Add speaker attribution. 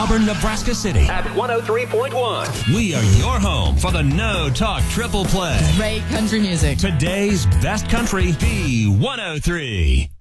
Speaker 1: Auburn, Nebraska City
Speaker 2: at 103.1.
Speaker 1: We are your home for the No Talk Triple Play.
Speaker 3: Great country music.
Speaker 1: Today's best country, B103.